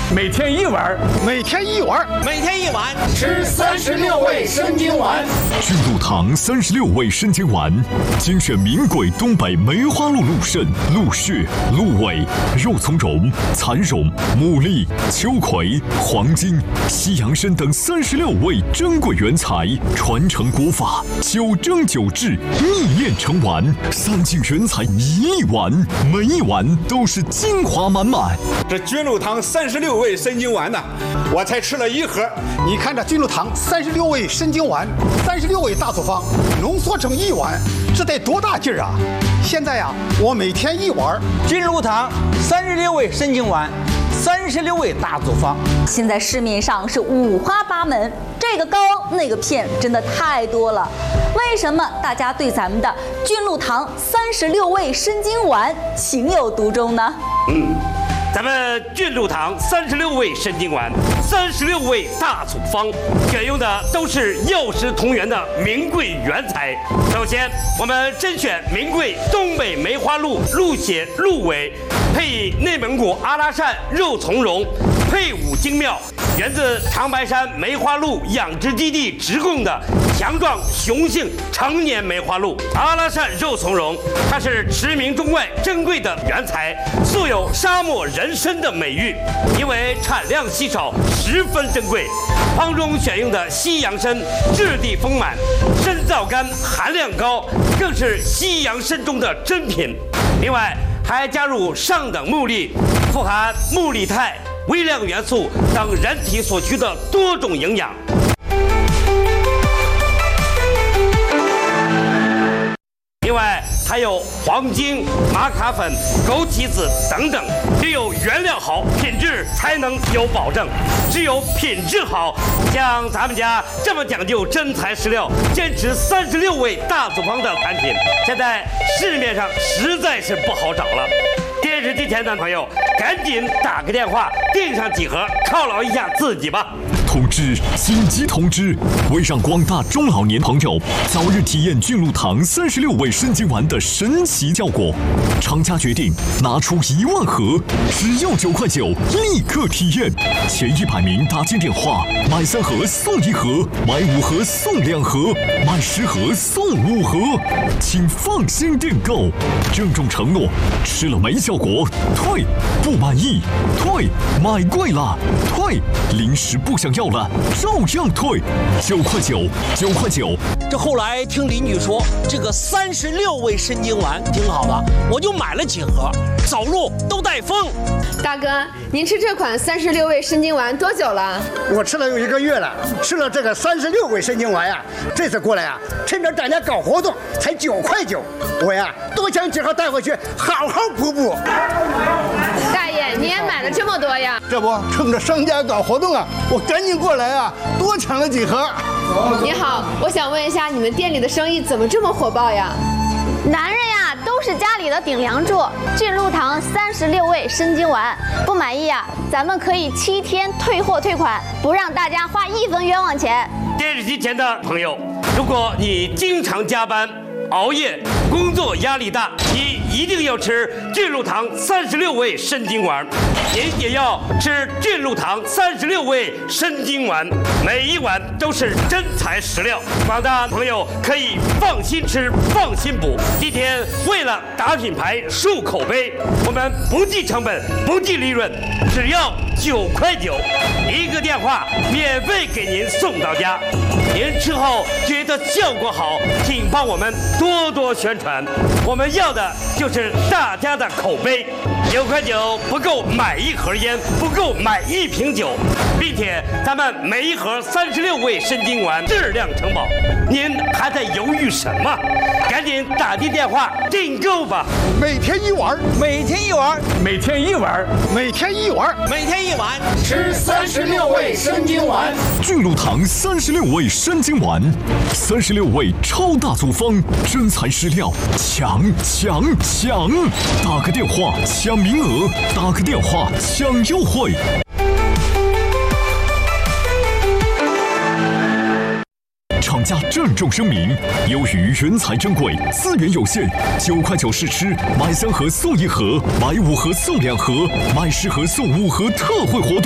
每天一碗， 每天一碗， 每天一碗， 吃36味生津丸。 菌露堂36味生津丸，精选名贵东北梅花鹿鹿肾、鹿血、鹿尾、肉苁蓉、蚕蓉、牡蛎、秋葵、黄金、西洋参等36味珍贵原材，传承国法，9蒸9制，逆炼成丸，3进原材1粒丸，每一丸都是精华满满。 这菌露堂36味生津丸呢，我才吃了1盒。 你看这菌露堂36味生津丸，36味大组方浓缩成1碗，这得多大劲儿啊！现在呀，我每天1碗。 菌露堂36味生津丸，36味大组方。 现在市面上是五花八门，这个膏那个片真的太多了。为什么大家对咱们的菌露堂36味生津丸情有独钟呢？ 咱们菌露堂36味生津丸，36味大组方，选用的都是药食同源的名贵原材。首先，我们甄选名贵东北梅花鹿鹿血、鹿尾，配以内蒙古阿拉善肉苁蓉，配伍精妙，源自长白山梅花鹿养殖基地直供的强壮雄性成年梅花鹿。阿拉善肉苁蓉，它是驰名中外珍贵的原材，素有沙漠人参的美誉，因为产量稀少，十分珍贵。方中选用的西洋参质地丰满，参皂苷含量高，更是西洋参中的珍品。另外还加入上等木粒，富含木力肽、微量元素等人体所需的多种营养。另外还有黄精、玛卡粉、枸杞子等等，只有原料好，品质才能有保证。只有品质好，像咱们家这么讲究真材实料，坚持36味大组方的产品，现在市面上实在是不好找了。电视机前的朋友，赶紧打个电话订上几盒，犒劳一下自己吧。 通知！紧急通知！为让广大中老年朋友早日体验菌露堂36味生津丸的神奇效果，厂家决定拿出1万盒，只要9块9，立刻体验。前100名打进电话，买3盒送1盒，买5盒送2盒，买10盒送5盒，请放心订购。郑重承诺，吃了没效果退，不满意退，买贵了退，临时不想要了照样退，9块9，9块9。 这后来听邻居说，这个36味生津丸挺好的，我就买了几盒，走路都带风。 大哥，您吃这款36味生津丸多久了？ 我吃了有1个月了，吃了这个36味生津丸呀，这次过来呀，趁着大家搞活动，才9块9，我呀多抢几盒带回去，好好补补。 大爷，你也买了这么多呀？ 这不趁着商家搞活动啊，我赶紧过来啊，多抢了几盒。 你好，我想问一下，你们店里的生意怎么这么火爆呀？ 男人呀，都是家里的顶梁柱。菌露堂36味生津丸，不满意啊，咱们可以7天退货退款，不让大家花1分冤枉钱。 电视机前的朋友，如果你经常加班、熬夜，工作压力大，你一定要吃菌露堂36味生津丸，您也要吃菌露堂36味生津丸，每一碗都是真材实料，广大朋友可以放心吃，放心补。今天为了打品牌、树口碑，我们不计成本，不计利润，只要9块9，一个电话免费给您送到家。您吃后觉得效果好，请帮我们多多宣传，我们要的就是大家的口碑。9块9不够买1盒烟，不够买1瓶酒，并且咱们每1盒36味生津丸质量承保，您还在犹豫什么？赶紧打进电话订购吧！ 每天1碗， 每天1碗， 每天1碗， 每天1碗， 每天1碗， 吃36味生津丸。 菌露堂36味生津丸，36味超大组方，真材实料，抢！打个电话抢名额，打个电话抢优惠。厂家郑重声明，由于原材珍贵，资源有限，9块9试吃，买3盒送1盒，买5盒送2盒，买10盒送5盒特惠活动。